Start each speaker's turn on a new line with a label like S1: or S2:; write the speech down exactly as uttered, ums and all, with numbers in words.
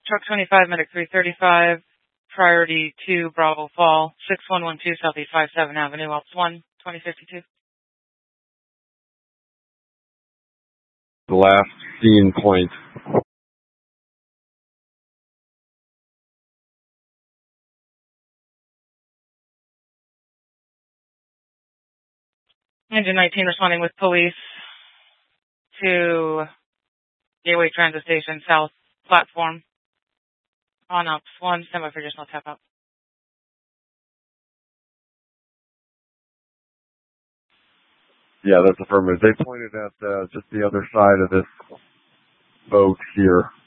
S1: Truck twenty-five, medic three thirty-five, priority two, Bravo Fall, six one one two Southeast fifty-seventh Avenue, Ops one, twenty fifty-two.
S2: The last scene point.
S1: Engine nineteen responding with police to Gateway Transit Station South Platform on Ops one, standby for additional tap out.
S2: Yeah, that's affirmative. They pointed at uh, just the other side of this boat here.